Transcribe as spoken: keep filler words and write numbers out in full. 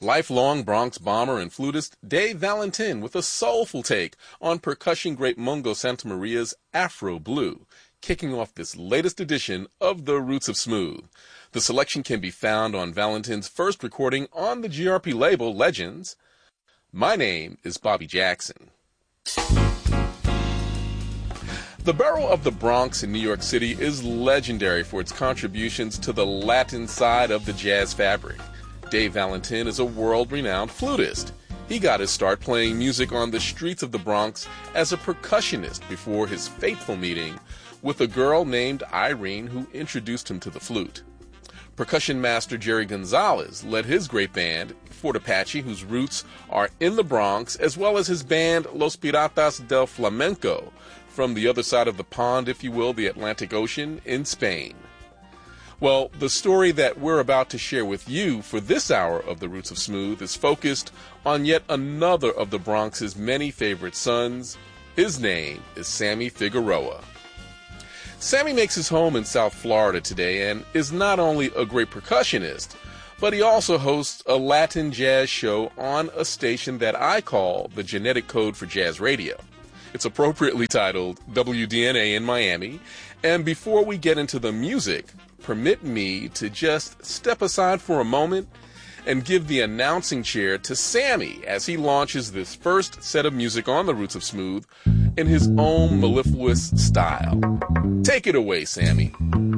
Lifelong Bronx bomber and flutist Dave Valentin with a soulful take on percussion great Mungo Santamaria's Afro Blue, kicking off this latest edition of The Roots of Smooth. The selection can be found on Valentin's first recording on the G R P label Legends. My name is Bobby Jackson. The borough of the Bronx in New York City is legendary for its contributions to the Latin side of the jazz fabric. Dave Valentin is a world-renowned flutist. He got his start playing music on the streets of the Bronx as a percussionist before his fateful meeting with a girl named Irene who introduced him to the flute. Percussion master Jerry Gonzalez led his great band, Fort Apache, whose roots are in the Bronx, as well as his band Los Piratas del Flamenco, from the other side of the pond, if you will, the Atlantic Ocean, in Spain. Well, the story that we're about to share with you for this hour of The Roots of Smooth is focused on yet another of the Bronx's many favorite sons. His name is Sammy Figueroa. Sammy makes his home in South Florida today and is not only a great percussionist, but he also hosts a Latin jazz show on a station that I call the Genetic Code for Jazz Radio. It's appropriately titled W D N A in Miami. And before we get into the music, permit me to just step aside for a moment and give the announcing chair to Sammy as he launches this first set of music on The Roots of Smooth in his own mellifluous style. Take it away, Sammy.